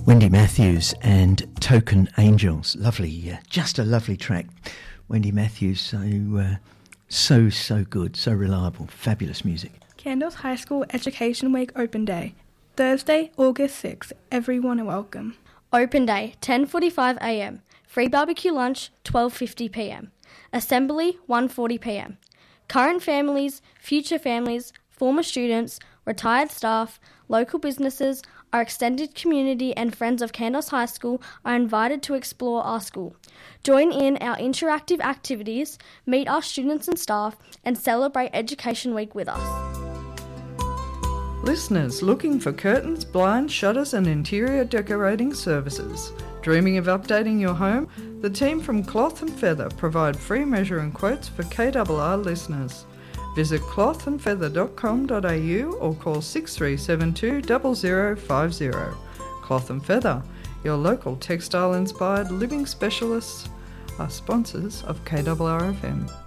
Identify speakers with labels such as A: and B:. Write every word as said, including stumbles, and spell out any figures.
A: Wendy Matthews and Token Angels. Lovely, uh, just a lovely track. Wendy Matthews, so, uh, so, so good, so reliable, fabulous music.
B: Candles High School Education Week Open Day. Thursday, August sixth. Everyone are welcome.
C: Open Day, ten forty-five a m. Free barbecue lunch, twelve fifty p m. Assembly, one forty p m. Current families, future families, former students, retired staff, local businesses, our extended community and friends of Candles High School are invited to explore our school. Join in our interactive activities, meet our students and staff, and celebrate Education Week with us.
D: Listeners looking for curtains, blinds, shutters and interior decorating services. Dreaming of updating your home? The team from Cloth and Feather provide free measuring quotes for K R R listeners. Visit cloth and feather dot com dot a u or call six three seven two zero zero five zero. Cloth and Feather, your local textile-inspired living specialists, are sponsors of K R R F M.